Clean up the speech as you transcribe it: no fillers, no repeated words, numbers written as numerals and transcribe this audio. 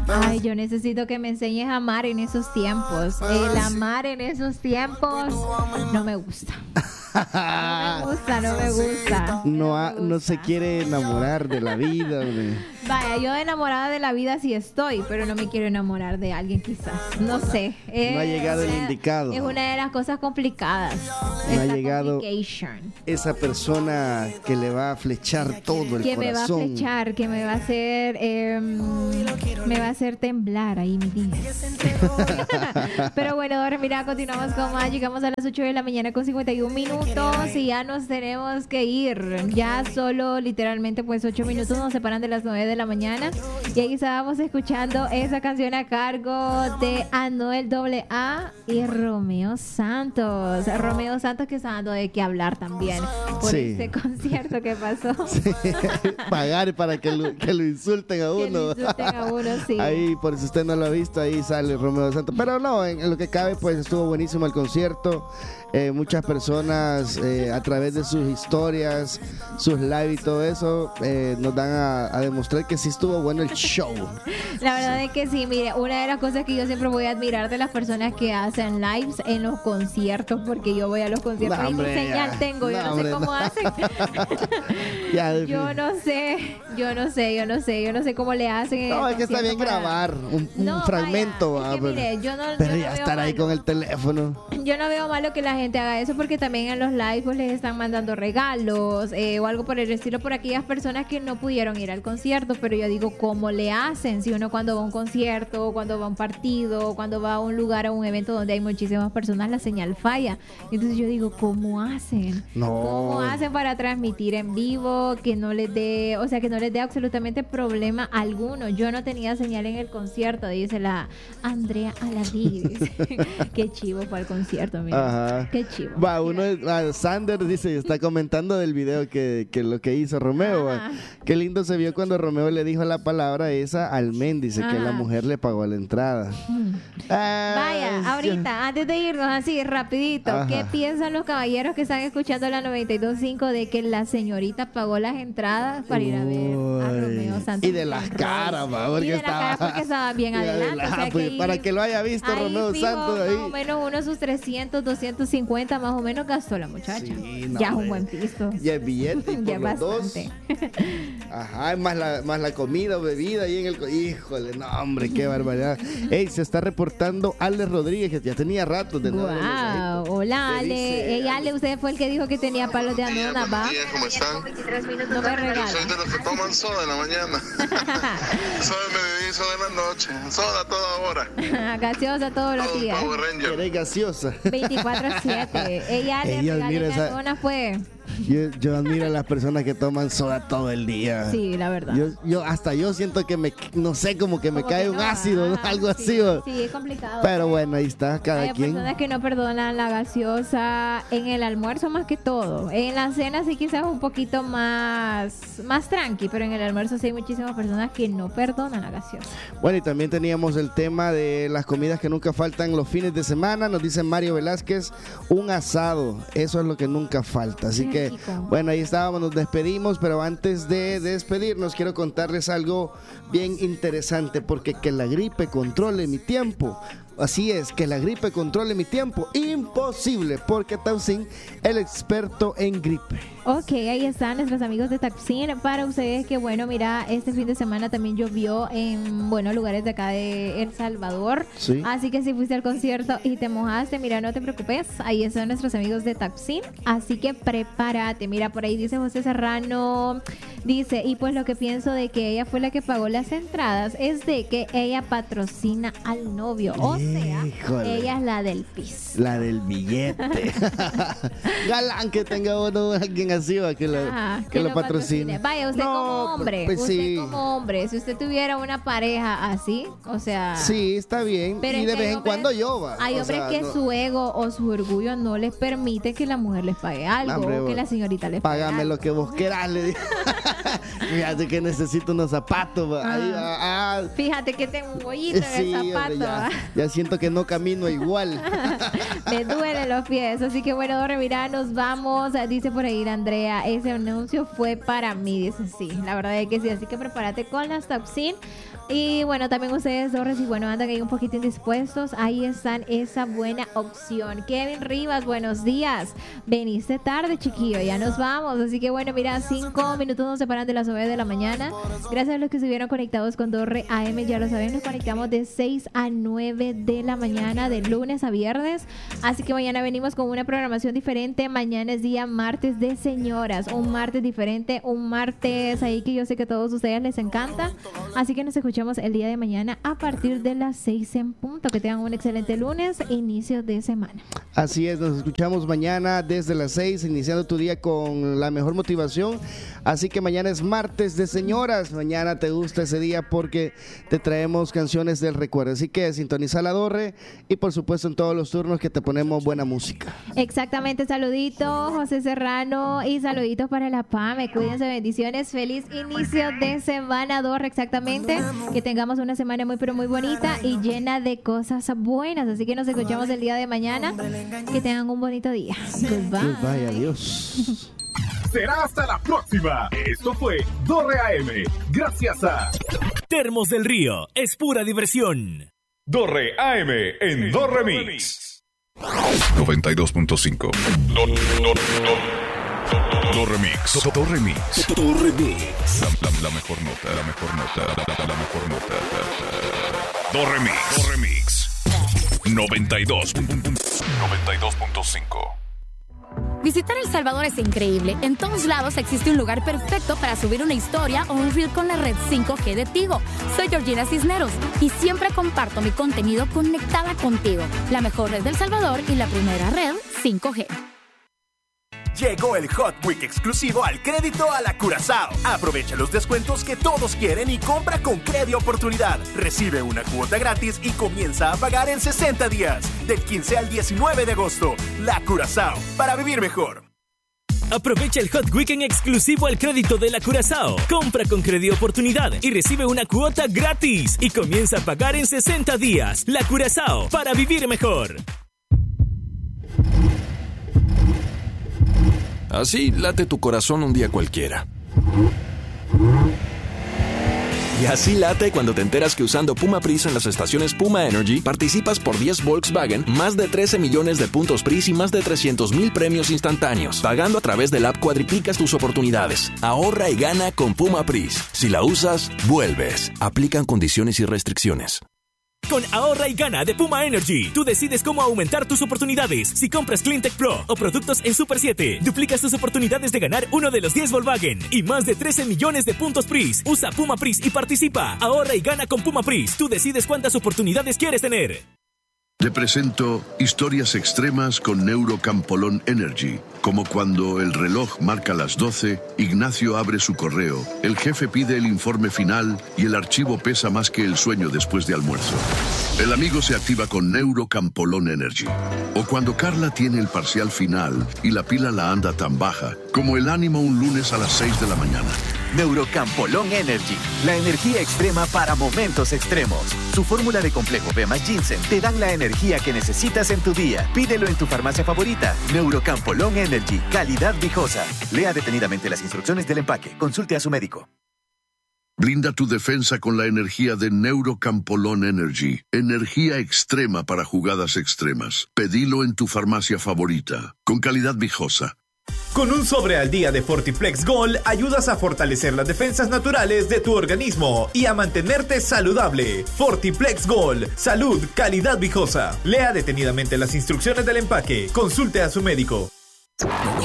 Ay, yo necesito que me enseñes a amar en esos tiempos. El amar en esos tiempos no me gusta. No me gusta. No se quiere enamorar de la vida. Vaya, yo enamorada de la vida sí estoy, pero no me quiero enamorar de alguien quizás. No sé. No ha llegado el indicado. Es una de las cosas complicadas. No ha llegado esa persona que le va a flechar todo el corazón. Que me va a flechar, que me va a hacer temblar ahí mi vida. Pero bueno, ahora mira, continuamos con más. Llegamos a las 8 de la mañana con 51 minutos y ya nos tenemos que ir. Ya solo literalmente pues 8 minutos nos separan de las 9 de la mañana. Y ahí estábamos escuchando esa canción a cargo de Anuel AA y Romeo Santos. Romeo Santos que está dando de qué hablar también por ese concierto que pasó. Sí. Pagar para que lo insulten a uno. Que lo insulten a uno, sí. Ahí, por si usted no lo ha visto, ahí sale Romeo Santos. Pero no, en lo que cabe, pues estuvo buenísimo el concierto. Muchas personas a través de sus historias, sus live y todo eso, nos dan a demostrar que sí estuvo bueno el show. La verdad es que sí, mire, una de las cosas que yo siempre voy a admirar de las personas que hacen lives en los conciertos, porque yo voy a los conciertos y ni señal tengo, yo no sé cómo hacen. Yo no sé cómo le hacen. No, es que está bien grabar un fragmento. Es que, mire, yo no ya estar ahí con el teléfono. Yo no veo malo que la gente haga eso, porque también en los lives pues les están mandando regalos o algo por el estilo por aquellas personas que no pudieron ir al concierto. Pero yo digo, ¿cómo le hacen? Si uno cuando va a un concierto, cuando va a un partido, cuando va a un lugar, a un evento donde hay muchísimas personas, la señal falla. Entonces yo digo, ¿cómo hacen? ¿Cómo hacen para transmitir en vivo que no les dé, o sea, que no les dé absolutamente problema alguno? Yo no tenía señal en el concierto, dice la Andrea Alaví. Qué chivo para el concierto, mira. Ajá. Qué chivo. Sander dice, está comentando del video que lo que hizo Romeo. Qué lindo se vio cuando Romeo le dijo la palabra esa al men, dice que la mujer le pagó la entrada. Vaya, ahorita, antes de irnos así, rapidito, ¿qué piensan los caballeros que están escuchando la 92.5 de que la señorita pagó las entradas para ir a ver a Romeo Santos? Y de las caras, porque estaba bien adelante. O sea, pues, para que lo haya visto Romeo Santos ahí. Más o menos uno sus 300, 250 más o menos gastó la muchacha. Sí, ya es un buen piso. Ya es billete y por los dos. Ajá, más la comida o bebida ahí en el... Híjole, no, hombre, qué barbaridad. Ey, se está reportando Ale Rodríguez, que ya tenía rato de nada. Hola, Ale. Ale, usted fue el que dijo que tenía palos de anona, ¿va? ¿Cómo están? 23 minutos no me regala. Yo soy de los que toman soda en la mañana. Soda de mediodía y soda en la noche. Soda a toda hora. Gaseosa todos los días. Power Ranger. ¿Quieres gaseosa? 24/7. Ella le regaló anona, fue. Yo admiro a las personas que toman soda todo el día. Sí, la verdad. Yo siento que no sé, como que me cae un ácido, ¿no? Algo así. Sí, es complicado. Pero bueno, ahí está, cada quien. Hay personas que no perdonan la gaseosa en el almuerzo más que todo. En la cena sí quizás un poquito más tranqui, pero en el almuerzo sí hay muchísimas personas que no perdonan la gaseosa. Bueno, y también teníamos el tema de las comidas que nunca faltan los fines de semana. Nos dice Mario Velázquez, un asado. Eso es lo que nunca falta. Así que bueno, ahí estábamos, nos despedimos, pero antes de despedirnos quiero contarles algo bien interesante, porque que la gripe controle mi tiempo. Así es, que la gripe controle mi tiempo. Imposible, porque Tausin, el experto en gripe. Ok, ahí están nuestros amigos de Tausin. Para ustedes que bueno, mira, este fin de semana también llovió en, lugares de acá de El Salvador. ¿Sí? Así que si fuiste al concierto y te mojaste, mira, no te preocupes. Ahí están nuestros amigos de Tausin. Así que prepárate. Mira, por ahí dice José Serrano, dice, y pues lo que pienso de que ella fue la que pagó las entradas es de que ella patrocina al novio. Híjole. Ella es la del pis. La del billete. Galán que tenga uno, alguien así que lo patrocine. Vaya, usted como hombre, pues como hombre, si usted tuviera una pareja así, o sea... Sí, está bien. Pero y de vez en cuando yo va. Hay hombres que su ego o su orgullo no les permite que la mujer les pague algo, o que la señorita les pague págame algo. Lo que vos querás, le digo. Fíjate que necesito unos zapatos. Fíjate que tengo un hoyito en el zapato. Hombre, ya siento que no camino igual. Me duelen los pies. Así que bueno, Dora, mira, nos vamos. Dice por ahí Andrea, ese anuncio fue para mí. Dice sí, la verdad es que sí. Así que prepárate con las Tausin Y bueno, también ustedes, Torres, y bueno, andan ahí un poquito indispuestos, ahí están esa buena opción. Kevin Rivas, buenos días. Veniste tarde, chiquillo, ya nos vamos. Así que bueno, mira, 5 minutos nos separan de las 9 de la mañana. Gracias a los que estuvieron conectados con Torre AM, ya lo saben, nos conectamos de 6 a 9 de la mañana, de lunes a viernes. Así que mañana venimos con una programación diferente. Mañana es día martes de señoras, un martes diferente, un martes ahí que yo sé que a todos ustedes les encanta. Así que nos escuchamos el día de mañana a partir de las 6 en punto. Que tengan un excelente lunes, inicio de semana. Así es, nos escuchamos mañana desde las 6, iniciando tu día con la mejor motivación. Así que mañana es martes de señoras. Mañana te gusta ese día porque te traemos canciones del recuerdo. Así que sintoniza la Torre y por supuesto en todos los turnos que te ponemos buena música. Exactamente, saluditos José Serrano y saluditos para la PAME. Cuídense, bendiciones, feliz inicio de semana, Torre, exactamente. Que tengamos una semana muy pero muy bonita y llena de cosas buenas. Así que nos escuchamos el día de mañana. Que tengan un bonito día. Goodbye. Goodbye, adiós. Será hasta la próxima. Esto fue Torre AM. Gracias a Termos del Río. Es pura diversión. Torre AM en Do Remix. 92.5. Do Remix. Do Remix. Do Remix. La mejor nota. La mejor nota. Do Remix. Do Remix. 92.5. Visitar El Salvador es increíble. En todos lados existe un lugar perfecto para subir una historia o un reel con la red 5G de Tigo. Soy Georgina Cisneros y siempre comparto mi contenido conectada contigo. La mejor red del Salvador y la primera red 5G. Llegó el Hot Week exclusivo al crédito a la Curazao. Aprovecha los descuentos que todos quieren y compra con Crédito Oportunidad. Recibe una cuota gratis y comienza a pagar en 60 días. Del 15 al 19 de agosto. La Curazao, para vivir mejor. Aprovecha el Hot Weekend exclusivo al crédito de la Curazao. Compra con Crédito Oportunidad y recibe una cuota gratis. Y comienza a pagar en 60 días. La Curazao, para vivir mejor. Así late tu corazón un día cualquiera. Y así late cuando te enteras que usando Puma Pris en las estaciones Puma Energy participas por 10 Volkswagen, más de 13 millones de puntos Pris y más de 300,000 premios instantáneos. Pagando a través del app cuadriplicas tus oportunidades. Ahorra y gana con Puma Pris. Si la usas, vuelves. Aplican condiciones y restricciones. Con Ahorra y Gana de Puma Energy, tú decides cómo aumentar tus oportunidades. Si compras Cleantech Pro o productos en Super 7, duplicas tus oportunidades de ganar uno de los 10 Volkswagen y más de 13 millones de puntos Pris. Usa Puma Pris y participa. Ahorra y gana con Puma Pris. Tú decides cuántas oportunidades quieres tener. Te presento historias extremas con Neurocampolón Energy. Como cuando el reloj marca las 12, Ignacio abre su correo, el jefe pide el informe final y el archivo pesa más que el sueño después de almuerzo. El amigo se activa con Neurocampolón Energy. O cuando Carla tiene el parcial final y la pila la anda tan baja, como el ánimo un lunes a las 6 de la mañana. Neurocampolón Energy, la energía extrema para momentos extremos. Su fórmula de complejo B más ginseng te dan la energía que necesitas en tu día. Pídelo en tu farmacia favorita. Neurocampolón Energy, calidad viejosa. Lea detenidamente las instrucciones del empaque. Consulte a su médico. Blinda tu defensa con la energía de Neurocampolón Energy. Energía extrema para jugadas extremas. Pedilo en tu farmacia favorita. Con calidad viejosa. Con un sobre al día de Fortiflex Gold ayudas a fortalecer las defensas naturales de tu organismo y a mantenerte saludable. Fortiflex Gold, salud, calidad viejosa. Lea detenidamente las instrucciones del empaque. Consulte a su médico.